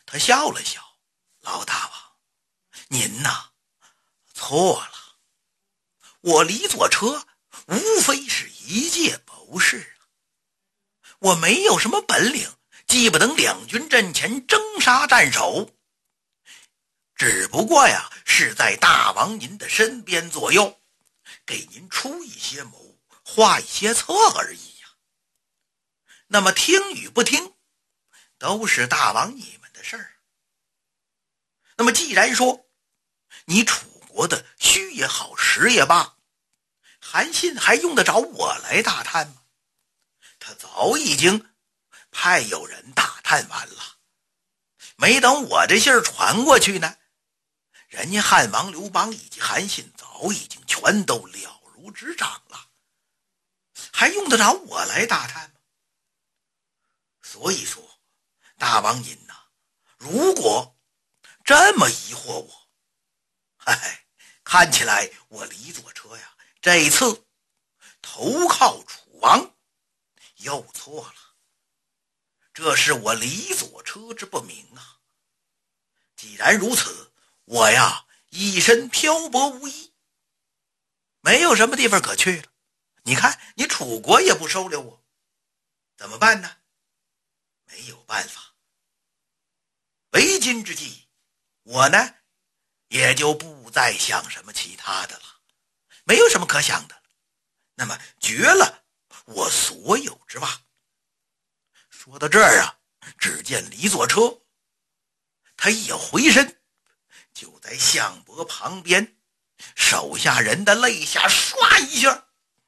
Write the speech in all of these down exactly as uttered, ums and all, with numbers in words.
他笑了笑：“老大王，您呐错了，我李左车无非是一介谋士啊，我没有什么本领，既不能两军阵前征杀战守，只不过呀是在大王您的身边左右，给您出一些谋，画一些策而已呀。那么听与不听都是大王你们的事儿。那么既然说你楚国的虚也好，实也罢，韩信还用得着我来打探吗？他早已经派有人打探完了，没等我这信儿传过去呢，人家汉王刘邦以及韩信早已经全都了如指掌了，还用得着我来打探吗？所以说大王您呐，如果这么疑惑我，嗨，看起来我李左车呀这一次投靠楚王又错了，这是我李左车之不明啊。既然如此，我呀一身漂泊无依，没有什么地方可去了。你看你楚国也不收留我，怎么办呢？没有办法，为今之计，我呢也就不再想什么其他的了，没有什么可想的了。那么绝了我所有之望。说到这儿啊，只见李左车他一回身，就在项伯旁边，手下人的肋下唰一下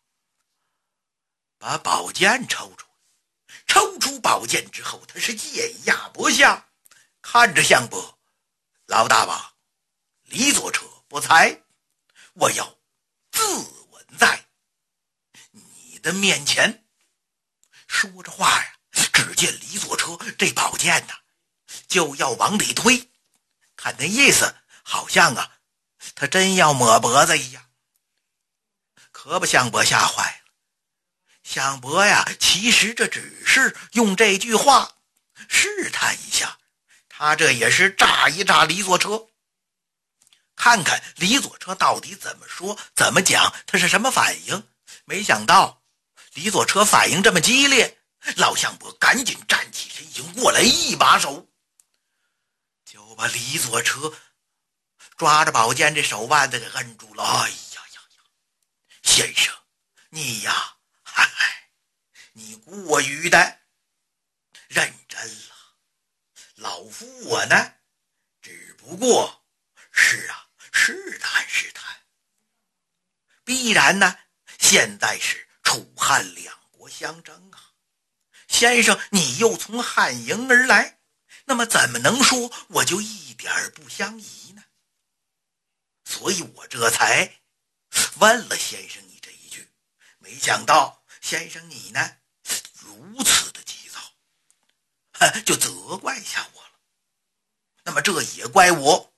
把宝剑抽出，抽出宝剑之后，他是剑压脖下，看着项伯：“老大王，李左车不才，我要自刎在你的面前。”说着话呀，只见李左车这宝剑呐就要往里推，看那意思好像啊他真要抹脖子一样，可把项伯吓坏了。项伯呀其实这只是用这句话试探一下，他这也是炸一炸李左车，看看李左车到底怎么说怎么讲，他是什么反应。没想到李左车反应这么激烈，老项伯赶紧站起身形过来，一把手就把李左车抓着宝剑这手腕子给摁住了。哎呀呀呀，先生你呀，嗨，你过于的认真了，老夫我呢只不过是啊试探试探。必然呢现在是楚汉两国相争啊，先生你又从汉营而来，那么怎么能说我就一点不相宜呢？所以我这才问了先生你这一句，没想到先生你呢如此的急躁，就责怪下我了。那么这也怪我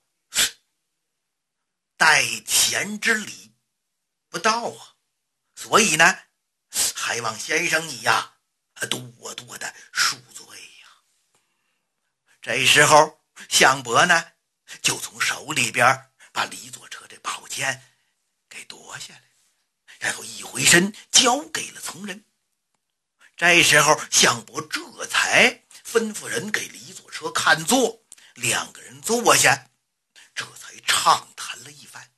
待贤之礼不到啊，所以呢还望先生你呀多多的恕罪呀。这时候项伯呢就从手里边把李左车这宝剑给夺下来，然后一回身交给了从人。这时候项伯这才吩咐人给李左车看座，两个人坐下，这才畅谈了一番。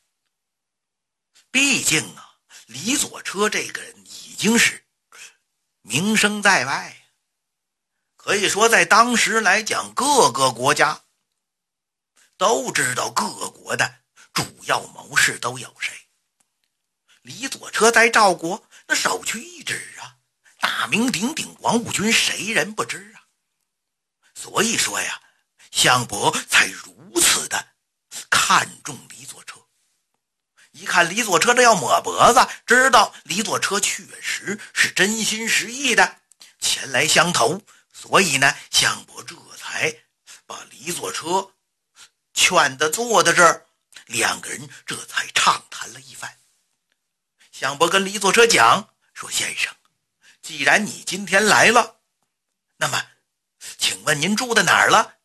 毕竟啊李左车这个人已经是名声在外，可以说在当时来讲，各个国家都知道各国的主要谋士都有谁。李左车在赵国那首屈一指啊，大名鼎鼎，广武军谁人不知啊？所以说呀，项伯才如此的看重李左车。一看李左车这要抹脖子，知道李左车确实是真心实意的前来相投，所以呢项伯这才把李左车劝他坐在这儿，两个人这才畅谈了一番。项伯跟李左车讲说，先生既然你今天来了，那么请问您住在哪儿了？